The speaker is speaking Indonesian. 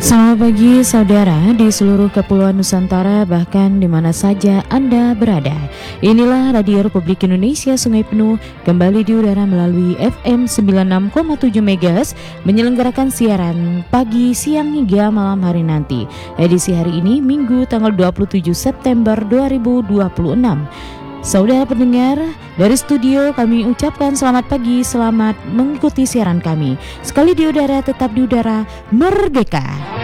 Selamat pagi saudara di seluruh kepulauan Nusantara, bahkan di mana saja Anda berada. Inilah Radio Republik Indonesia Sungai Penuh, kembali di udara melalui FM 96,7 MHz, menyelenggarakan siaran pagi, siang hingga malam hari nanti. Edisi hari ini Minggu tanggal 27 September 2026. Saudara pendengar, dari studio kami ucapkan selamat pagi, selamat mengikuti siaran kami. Sekali di udara, tetap di udara, merdeka.